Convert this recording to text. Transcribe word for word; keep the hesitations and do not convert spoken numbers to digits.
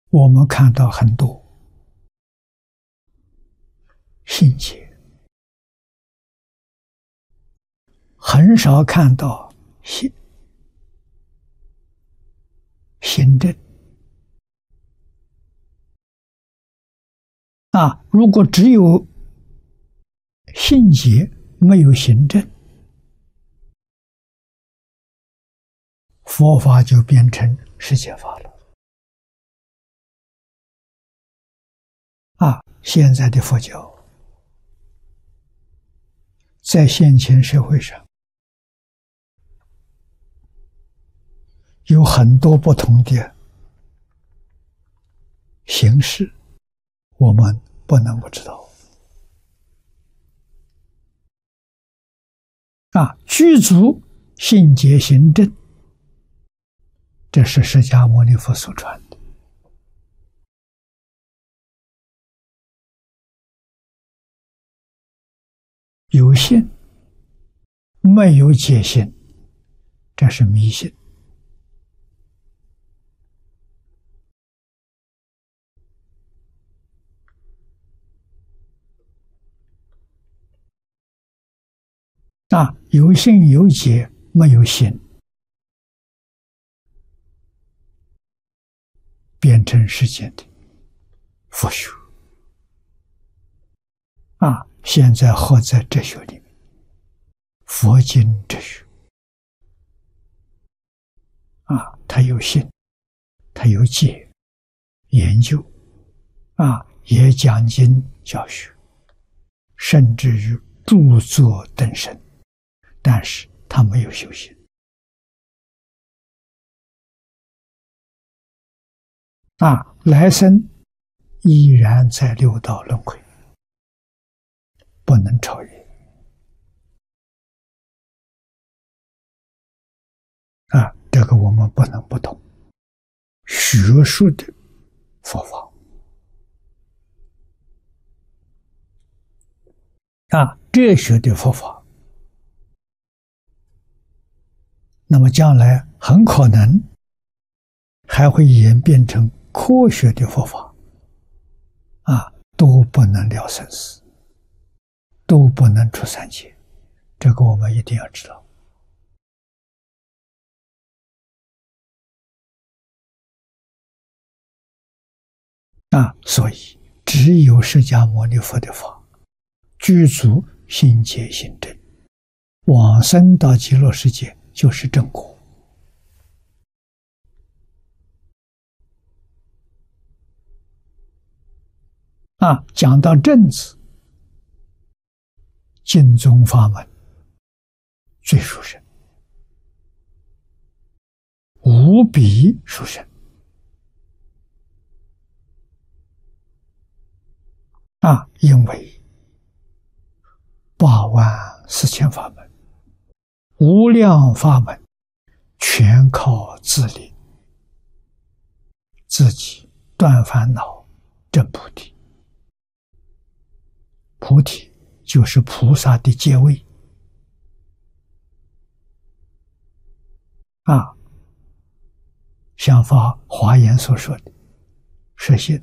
我们看到很多信解，很少看到行行正啊。如果只有信解没有行正，佛法就变成世界法了啊！现在的佛教在现前社会上有很多不同的形式，我们不能不知道啊！具足信解行正，这是释迦牟尼佛所传的。有信没有解信，这是迷信啊！有信有解没有信，变成世间的佛学啊！现在活在哲学里面，佛经哲学啊，它有信，它有解，研究啊，也讲经教学，甚至于著作等身，但是他没有修行啊，来生依然在六道轮回，不能超越啊！这个我们不能不懂。学术的佛法啊，哲学的佛法，那么将来很可能还会演变成科学的佛法啊，都不能了生死，都不能出三界，这个我们一定要知道啊。所以只有释迦牟尼佛的法具足信解行正，往生到极乐世界就是正果啊。讲到正字，净宗法门最殊胜，无比殊胜啊！因为八万四千法门，无量法门，全靠自力，自己断烦恼，证菩提。菩提就是菩萨的阶位啊，像法华严所说的实现